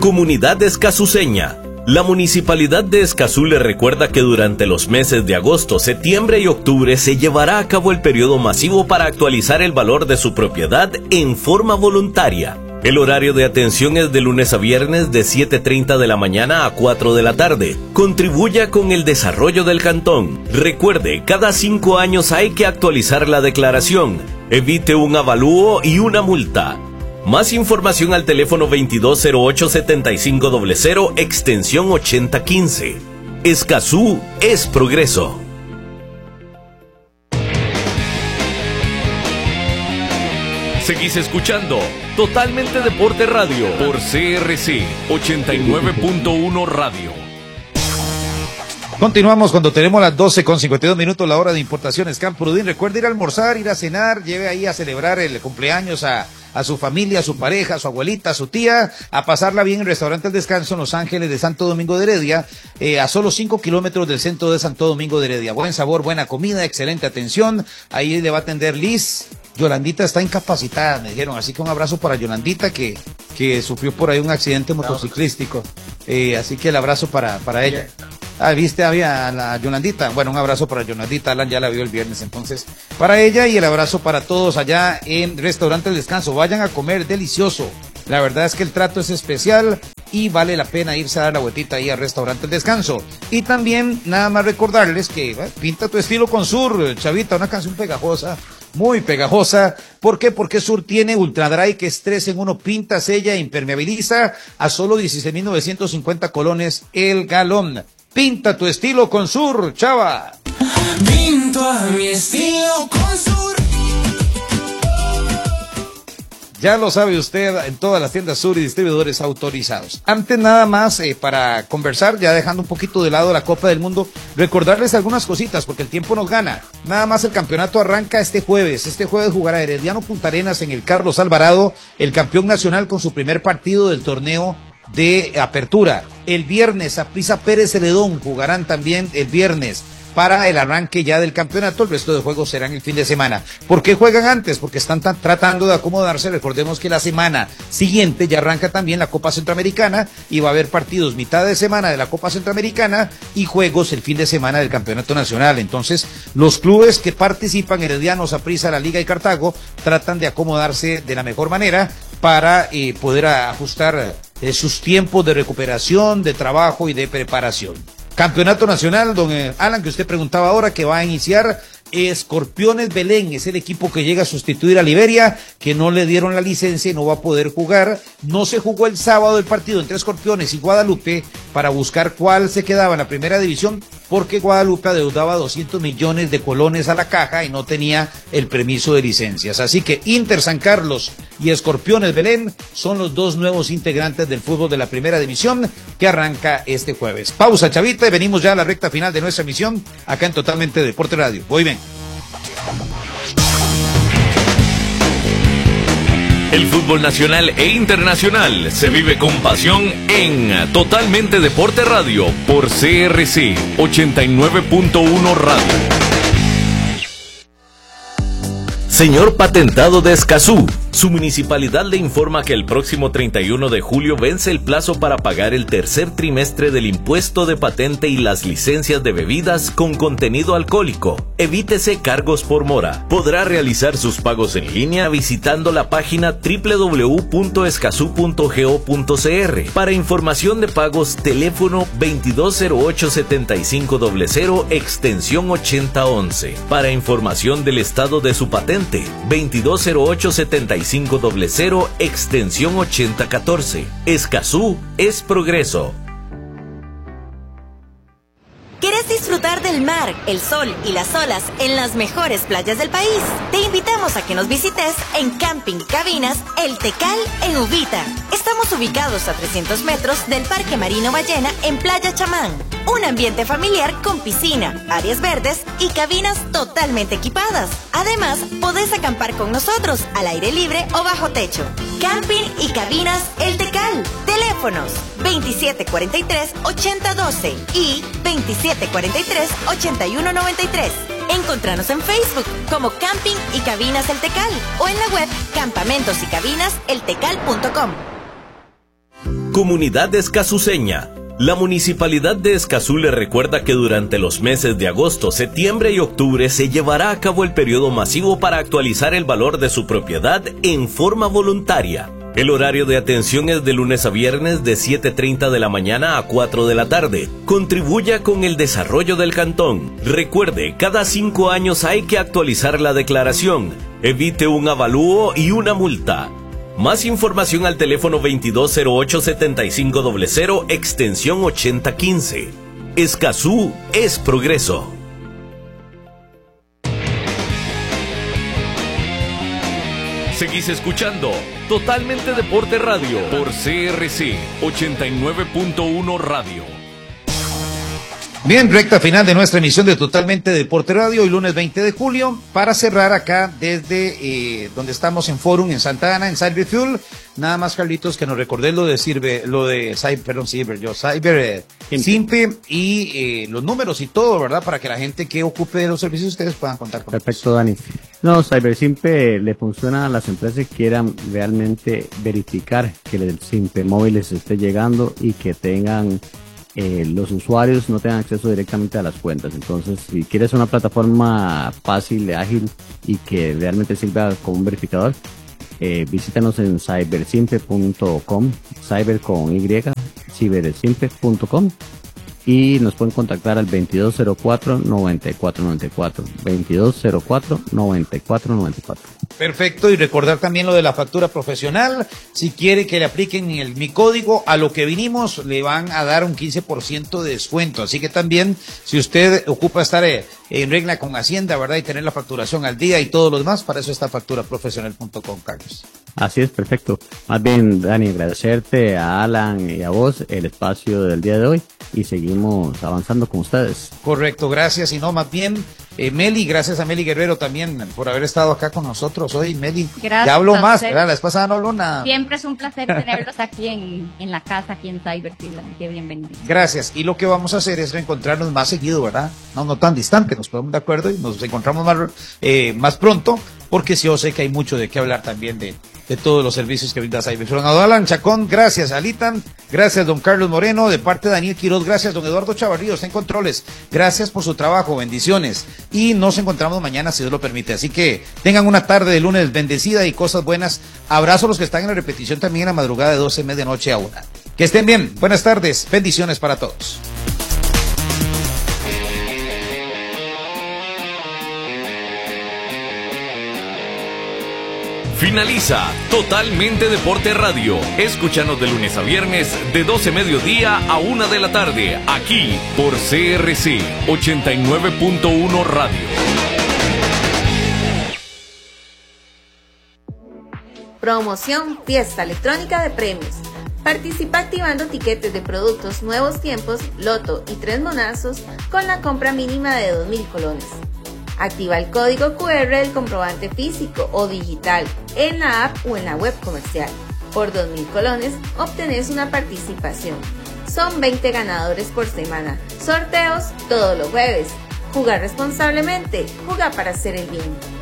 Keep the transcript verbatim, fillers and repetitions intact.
Comunidad escazuceña. La Municipalidad de Escazú le recuerda que durante los meses de agosto, septiembre y octubre se llevará a cabo el periodo masivo para actualizar el valor de su propiedad en forma voluntaria. El horario de atención es de lunes a viernes de siete treinta de la mañana a cuatro de la tarde. Contribuya con el desarrollo del cantón. Recuerde, cada cinco años hay que actualizar la declaración. Evite un avalúo y una multa. Más información al teléfono veintidós cero ocho setenta y cinco cero cero, extensión ochenta quince. Escazú es progreso. Seguís escuchando Totalmente Deporte Radio por C R C ochenta y nueve punto uno Radio. Continuamos cuando tenemos las doce con cincuenta y dos minutos, la hora de importaciones Camprodin. Recuerde ir a almorzar, ir a cenar, lleve ahí a celebrar el cumpleaños a, a su familia, a su pareja, a su abuelita, a su tía, a pasarla bien en el restaurante El Descanso en Los Ángeles de Santo Domingo de Heredia, eh, a solo cinco kilómetros del centro de Santo Domingo de Heredia. Buen sabor, buena comida, excelente atención. Ahí le va a atender Liz. Yolandita está incapacitada, me dijeron, así que un abrazo para Yolandita que, que sufrió por ahí un accidente motociclístico. Eh, así que el abrazo para, para ella. Ah, viste, había la Yolandita. Bueno, un abrazo para Yolandita. Alan ya la vio el viernes, entonces, para ella, y el abrazo para todos allá en Restaurante El Descanso. Vayan a comer delicioso. La verdad es que el trato es especial y vale la pena irse a dar la vueltita ahí al Restaurante El Descanso. Y también, nada más recordarles que eh, pinta tu estilo con Sur, Chavita, una canción pegajosa. Muy pegajosa. ¿Por qué? Porque Sur tiene Ultra Dry, que es tres en uno, pinta, sella e impermeabiliza a solo dieciséis mil novecientos cincuenta colones el galón. Pinta tu estilo con Sur, chava. Pinto a mi estilo con Sur. Ya lo sabe usted, en todas las tiendas Sur y distribuidores autorizados. Antes nada más, eh, para conversar, ya dejando un poquito de lado la Copa del Mundo, recordarles algunas cositas, porque el tiempo nos gana. Nada más el campeonato arranca este jueves. Este jueves jugará Herediano Punta Arenas en el Carlos Alvarado, el campeón nacional con su primer partido del torneo de apertura. El viernes, Saprissa Pérez Celedón jugarán también el viernes para el arranque ya del campeonato. El resto de juegos serán el fin de semana. ¿Por qué juegan antes? Porque están t- tratando de acomodarse. Recordemos que la semana siguiente ya arranca también la Copa Centroamericana y va a haber partidos mitad de semana de la Copa Centroamericana y juegos el fin de semana del Campeonato Nacional. Entonces, los clubes que participan, Herediano, Saprissa, La Liga y Cartago, tratan de acomodarse de la mejor manera para eh, poder ajustar eh, sus tiempos de recuperación, de trabajo y de preparación. Campeonato Nacional, don Alan, que usted preguntaba ahora, que va a iniciar. Escorpiones Belén es el equipo que llega a sustituir a Liberia, que no le dieron la licencia y no va a poder jugar. No se jugó el sábado el partido entre Escorpiones y Guadalupe para buscar cuál se quedaba en la primera división, porque Guadalupe adeudaba doscientos millones de colones a la caja y no tenía el permiso de licencias. Así que Inter San Carlos y Escorpiones Belén son los dos nuevos integrantes del fútbol de la primera división que arranca este jueves. Pausa, Chavita, y venimos ya a la recta final de nuestra emisión acá en Totalmente Deporte Radio. Voy bien. El fútbol nacional e internacional se vive con pasión en Totalmente Deporte Radio por C R C ochenta y nueve punto uno Radio. Señor Patentado de Escazú, su municipalidad le informa que el próximo treinta y uno de julio vence el plazo para pagar el tercer trimestre del impuesto de patente y las licencias de bebidas con contenido alcohólico. Evítese cargos por mora. Podrá realizar sus pagos en línea visitando la página doble u doble u doble u punto escazú punto go punto c r. Para información de pagos, teléfono veintidós cero ocho setenta y cinco cero cero, extensión ochenta once. Para información del estado de su patente, veintidós cero ocho setenta y cinco cero cero, extensión ochenta catorce. Escazú es progreso. ¿Quieres disfrutar del mar, el sol y las olas en las mejores playas del país? Te invitamos a que nos visites en Camping y Cabinas El Tecal en Uvita. Estamos ubicados a trescientos metros del Parque Marino Ballena en Playa Chamán. Un ambiente familiar con piscina, áreas verdes y cabinas totalmente equipadas. Además, podés acampar con nosotros al aire libre o bajo techo. Camping y Cabinas El Tecal. Teléfonos veintisiete cuarenta y tres, ochenta doce y veintisiete cuarenta y tres, ochenta y uno noventa y tres. Encontranos en Facebook como Camping y Cabinas El Tecal o en la web campamentos y cabinas el tecal punto com. Comunidad escazuceña. La Municipalidad de Escazú le recuerda que durante los meses de agosto, septiembre y octubre se llevará a cabo el periodo masivo para actualizar el valor de su propiedad en forma voluntaria. El horario de atención es de lunes a viernes de siete treinta de la mañana a cuatro de la tarde. Contribuya con el desarrollo del cantón. Recuerde, cada cinco años hay que actualizar la declaración. Evite un avalúo y una multa. Más información al teléfono veintidós cero ocho setenta y cinco cero cero, extensión ochenta quince. Escazú es progreso. Seguís escuchando Totalmente Deporte Radio por C R C ochenta y nueve punto uno Radio. Bien, recta final de nuestra emisión de Totalmente Deporte Radio, hoy lunes veinte de julio, para cerrar acá desde eh, donde estamos en Forum, en Santa Ana, en Cyber Fuel. Nada más, Carlitos, que nos recordé lo de Sirve, lo de Cyber, perdón, Cyber, yo, Cyber eh, Simpe y eh, los números y todo, ¿verdad? Para que la gente que ocupe de los servicios ustedes puedan contar con Perfecto, Dani. No, Cyber Simpe le funciona a las empresas que quieran realmente verificar que el Simpe móvil les esté llegando y que tengan Eh, los usuarios no tengan acceso directamente a las cuentas. Entonces, si quieres una plataforma fácil, ágil y que realmente sirva como un verificador, eh, visítanos en cybersimpe punto com, cyber con Y, cybersimpe punto com, y nos pueden contactar al veintidós cero cuatro noventa y cuatro noventa y cuatro, veintidós cero cuatro noventa y cuatro noventa y cuatro. Perfecto, y recordar también lo de la factura profesional. Si quiere que le apliquen el, mi código a lo que vinimos, le van a dar un quince por ciento de descuento. Así que también, si usted ocupa estar eh, en regla con Hacienda, ¿verdad? Y tener la facturación al día y todo lo demás, para eso está factura profesional punto com, Carlos. Así es, perfecto. Más bien, Dani, agradecerte a Alan y a vos el espacio del día de hoy y seguimos avanzando con ustedes. Correcto, gracias. Y no, más bien, eh, Meli, gracias a Meli Guerrero también por haber estado acá con nosotros hoy, Meli. Gracias. Ya hablo más, ¿verdad? La vez pasada no habló nada. Siempre es un placer tenerlos aquí en, en la casa, aquí en Cyberfield. Qué bienvenidos. Gracias. Y lo que vamos a hacer es reencontrarnos más seguido, ¿verdad? No, no tan distante, nos ponemos de acuerdo y nos encontramos más, eh, más pronto, porque sí, yo sé que hay mucho de qué hablar también de, de todos los servicios que brinda Cyberfield. Don Alan Chacón, gracias. Alitan, gracias. Don Carlos Moreno, de parte de Daniel Quiroz, gracias. Don Eduardo Chavarrío, está en controles. Gracias por su trabajo, bendiciones. Y nos encontramos mañana, si Dios lo permite. Así que tengan una tarde de lunes bendecida y cosas buenas. Abrazo a los que están en la repetición también en la madrugada de doce, medianoche a una. Que estén bien. Buenas tardes. Bendiciones para todos. Finaliza Totalmente Deporte Radio. Escúchanos de lunes a viernes de doce mediodía a una de la tarde, aquí por C R C ochenta y nueve punto uno Radio. Promoción Fiesta Electrónica de Premios. Participa activando tiquetes de productos Nuevos Tiempos, Loto y Tres Monazos con la compra mínima de dos mil colones. Activa el código cu erre del comprobante físico o digital en la app o en la web comercial. Por dos mil colones obtenés una participación. Son veinte ganadores por semana. Sorteos todos los jueves. Jugar responsablemente. Juega para hacer el bien.